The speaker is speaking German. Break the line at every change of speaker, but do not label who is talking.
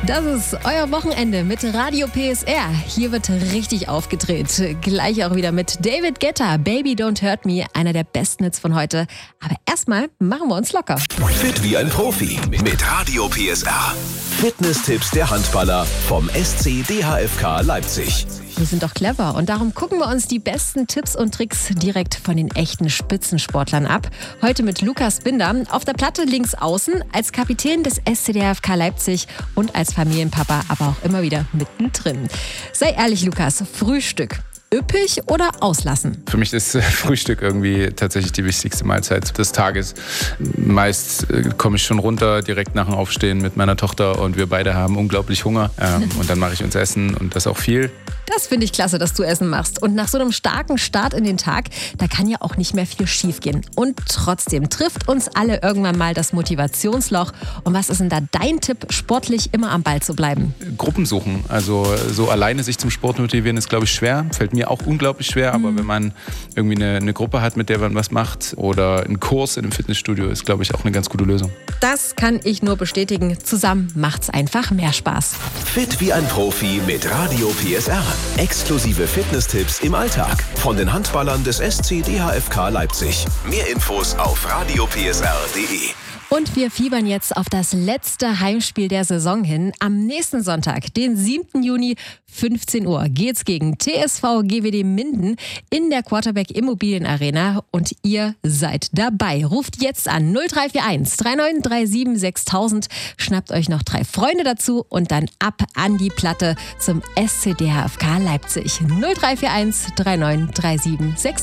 Das ist euer Wochenende mit Radio PSR. Hier wird richtig aufgedreht. Gleich auch wieder mit David Guetta, Baby Don't Hurt Me, einer der besten Hits von heute. Aber erstmal machen wir uns locker.
Fit wie ein Profi mit Radio PSR. Fitness-Tipps der Handballer vom SC DHFK Leipzig.
Wir sind doch clever und darum gucken wir uns die besten Tipps und Tricks direkt von den echten Spitzensportlern ab. Heute mit Lukas Binder, auf der Platte links außen, als Kapitän des SC DHFK Leipzig und als Familienpapa, aber auch immer wieder mittendrin. Sei ehrlich, Lukas, Frühstück. Üppig oder auslassen?
Für mich ist Frühstück irgendwie tatsächlich die wichtigste Mahlzeit des Tages. Meist komme ich schon runter, direkt nach dem Aufstehen mit meiner Tochter und wir beide haben unglaublich Hunger. Und dann mache ich uns Essen und das auch viel.
Das finde ich klasse, dass du Essen machst. Und nach so einem starken Start in den Tag, da kann ja auch nicht mehr viel schief gehen. Und trotzdem trifft uns alle irgendwann mal das Motivationsloch. Und was ist denn da dein Tipp, sportlich immer am Ball zu bleiben?
Gruppen suchen. Also so alleine sich zum Sport motivieren ist, glaube ich, schwer. Fällt mir auch unglaublich schwer. Aber wenn man irgendwie eine Gruppe hat, mit der man was macht oder einen Kurs in einem Fitnessstudio, ist, glaube ich, auch eine ganz gute Lösung.
Das kann ich nur bestätigen. Zusammen macht's einfach mehr Spaß.
Fit wie ein Profi mit Radio PSR. Exklusive Fitness-Tipps im Alltag von den Handballern des SC DHFK Leipzig. Mehr Infos auf radiopsr.de.
Und wir fiebern jetzt auf das letzte Heimspiel der Saison hin. Am nächsten Sonntag, den 7. Juni, 15 Uhr, geht's gegen TSV GWD Minden in der Quarterback Immobilien Arena. Und ihr seid dabei. Ruft jetzt an 0341 3937 6000. Schnappt euch noch 3 Freunde dazu und dann ab an die Platte zum SC DHFK Leipzig. 0341 3937 6000.